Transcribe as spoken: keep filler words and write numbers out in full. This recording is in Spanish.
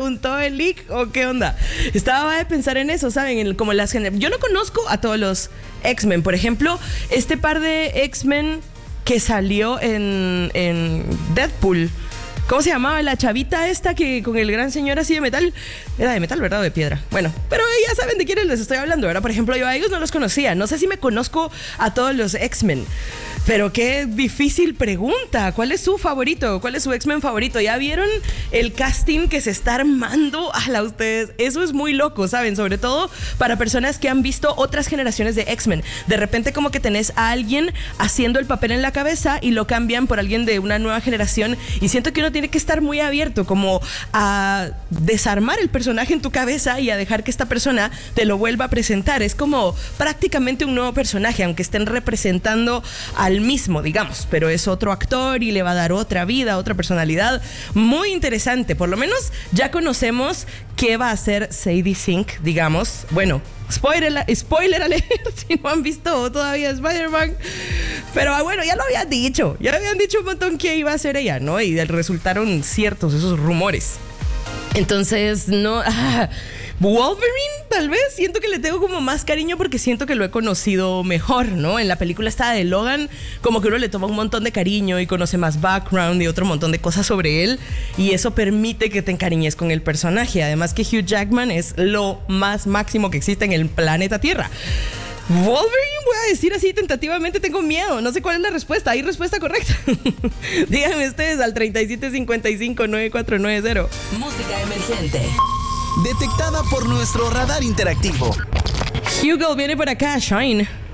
preguntó el leak o qué onda. Estaba de pensar en eso, ¿saben? En, como las gener- Yo no conozco a todos los X-Men. Por ejemplo, este par de X-Men que salió en, en Deadpool. ¿Cómo se llamaba? La chavita esta que con el gran señor así de metal. Era de metal, ¿verdad? O de piedra. Bueno, pero ya saben de quiénes les estoy hablando, ¿verdad? Por ejemplo, yo a ellos no los conocía. No sé si me conozco a todos los X-Men. Pero qué difícil pregunta. ¿Cuál es su favorito? ¿Cuál es su X-Men favorito? ¿Ya vieron el casting que se está armando a la ustedes? Eso es muy loco, ¿saben? Sobre todo para personas que han visto otras generaciones de X-Men. De repente como que tenés a alguien haciendo el papel en la cabeza y lo cambian por alguien de una nueva generación. Y siento que uno tiene que estar muy abierto como a desarmar el personaje en tu cabeza y a dejar que esta persona te lo vuelva a presentar. Es como prácticamente un nuevo personaje, aunque estén representando al mismo, digamos, pero es otro actor y le va a dar otra vida, otra personalidad. Muy interesante. Por lo menos ya conocemos qué va a hacer Sadie Sink, digamos. Bueno, spoiler, spoiler alert si no han visto todavía Spider-Man. Pero bueno, ya lo habían dicho. Ya habían dicho un montón que iba a ser ella, ¿no? Y resultaron ciertos esos rumores. Entonces, no... Ah, Wolverine, tal vez. Siento que le tengo como más cariño porque siento que lo he conocido mejor, ¿no? En la película esta de Logan, como que uno le toma un montón de cariño y conoce más background y otro montón de cosas sobre él. Y eso permite que te encariñes con el personaje. Además que Hugh Jackman es lo más máximo que existe en el planeta Tierra. Wolverine, voy a decir así tentativamente, tengo miedo. No sé cuál es la respuesta. ¿Hay respuesta correcta? Díganme ustedes al treinta y siete cincuenta y cinco noventa y cuatro noventa. Música emergente. Detectada por nuestro radar interactivo. Hugo viene por acá, Shine.